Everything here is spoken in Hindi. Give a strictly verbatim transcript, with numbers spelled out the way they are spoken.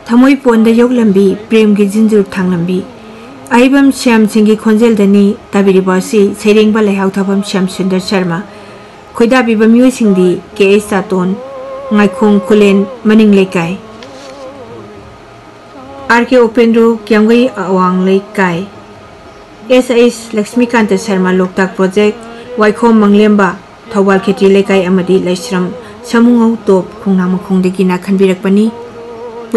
थमोई पोंद योग लंबी प्रेम की जिंजुर थांग लंबी अहिबम श्याम सिंह की खोंजेल दनी ताबिरिबासी सेरेंगबा लेहाउ थबम श्याम सुंदर शर्मा खोइदा बिबा मियोय सिंगदी के S तातोन ngaikong kulen maning lekai are के Upendra क्यांगई अवांग लेkai S S Laxmikant Sharma Loktak project वाइखोम मंगलेम्बा Thoubal खेती लेkai अमदी लैश्रम समुंगौ टॉप खुंगना मखुंगदगी नाखनबिरकपनी।